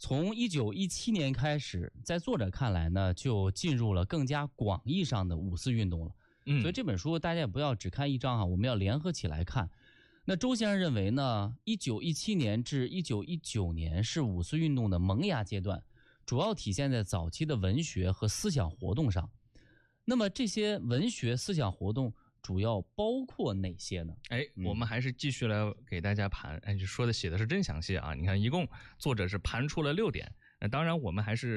从1917年开始，在作者看来呢，就进入了更加广义上的五四运动了。所以这本书大家也不要只看一章啊，我们要联合起来看。那周先生认为呢，1917年至1919年是五四运动的萌芽阶段，主要体现在早期的文学和思想活动上。那么这些文学思想活动主要包括哪些呢？ 我们还是继续来给大家盘，写的是真详细啊！你看，一共作者是盘出了6点。当然我们还是